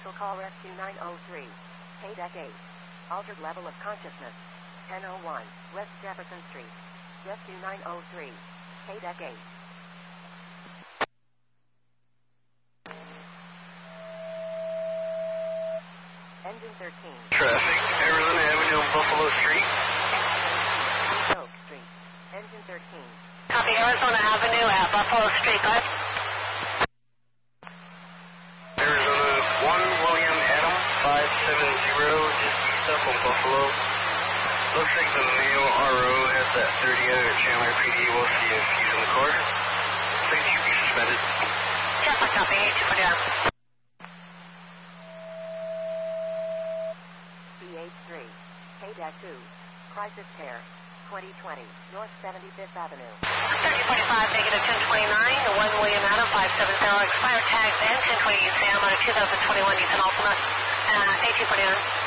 Special call Rescue 903. Deck 8. Altered level of consciousness. 1001 West Jefferson Street. Rescue 903. Deck 8. Engine 13. Traffic, Arizona Avenue, Buffalo Street. Oak Street. Engine 13. Copy, Arizona Avenue at Buffalo Street, go ahead. Arizona 1 William Adam 570, just east up on Buffalo. Looks like the male RO has that 30 out at Chandler PD. We'll see if he's in the car. Looks like he should be suspended. Traffic, copy, 241. BH3. Deck 2. Crisis Care. 2020 North 75th Avenue. 3045, negative 1029, 1 William Adam 570, expired tags and 1020 Sam on a 2021 Nissan Altima, 8241.